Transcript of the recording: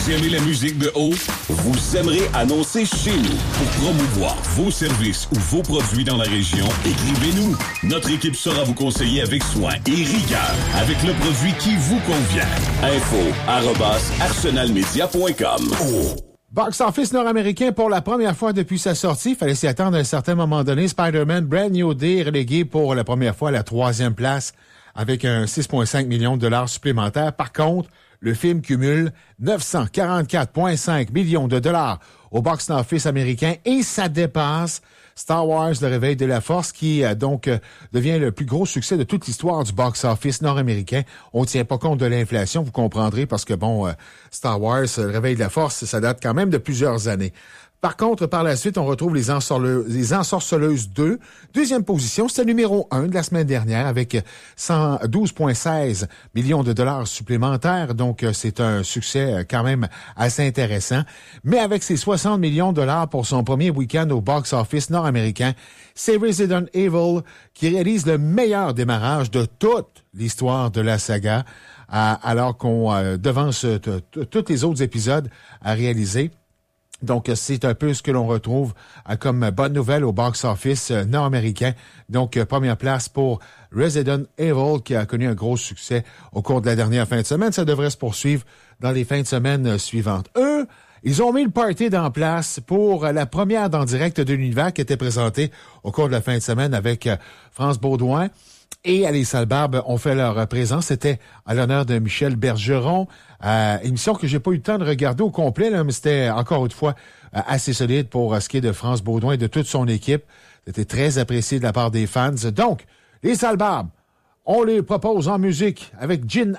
Vous aimez la musique de haut? Vous aimerez annoncer chez nous. Pour promouvoir vos services ou vos produits dans la région, écrivez-nous. Notre équipe saura vous conseiller avec soin et rigueur, avec le produit qui vous convient. info@arsenalmedia.com. Box Office nord-américain pour la première fois depuis sa sortie. Fallait s'y attendre à un certain moment donné. Spider-Man Brand New Day relégué pour la première fois à la 3e place avec un 6,5 millions de dollars supplémentaires. Par contre, le film cumule 944,5 millions de dollars au box office américain et ça dépasse Star Wars, le réveil de la force, qui devient le plus gros succès de toute l'histoire du box-office nord-américain. On ne tient pas compte de l'inflation, vous comprendrez, parce que Star Wars, le réveil de la force, ça date quand même de plusieurs années. Par contre, par la suite, on retrouve les Ensorceleuses 2. Deuxième position, c'était numéro 1 de la semaine dernière avec 112,16 millions de dollars supplémentaires. Donc, c'est un succès quand même assez intéressant. Mais avec ses 60 millions de dollars pour son premier week-end au box-office nord-américain, c'est Resident Evil qui réalise le meilleur démarrage de toute l'histoire de la saga, alors qu'on devance tous les autres épisodes à réaliser. Donc, c'est un peu ce que l'on retrouve comme bonne nouvelle au box-office nord-américain. Donc, première place pour Resident Evil, qui a connu un gros succès au cours de la dernière fin de semaine. Ça devrait se poursuivre dans les fins de semaine suivantes. Eux, ils ont mis le party en place pour la première d'en direct de l'univers qui était présentée au cours de la fin de semaine avec France Baudouin. Et Les Sales Barbes ont fait leur présence. C'était à l'honneur de Michel Bergeron. Émission que j'ai pas eu le temps de regarder au complet, là, mais c'était encore une fois assez solide pour ce qui est de France Baudouin et de toute son équipe. C'était très apprécié de la part des fans. Donc, Les Sales Barbes, on les propose en musique avec Gin